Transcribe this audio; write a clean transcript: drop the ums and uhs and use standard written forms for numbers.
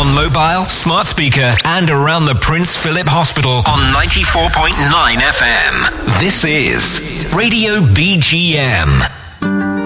On mobile, smart speaker, and around the Prince Philip Hospital on 94.9 FM. This is Radio BGM.